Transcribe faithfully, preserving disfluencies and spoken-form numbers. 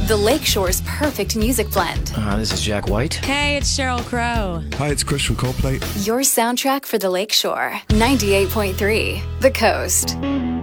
the Lakeshore's perfect music blend. Uh, this is Jack White. Hey, it's Sheryl Crow. Hi, it's Chris from Coldplay. Your soundtrack for the Lakeshore. ninety-eight point three, The Coast.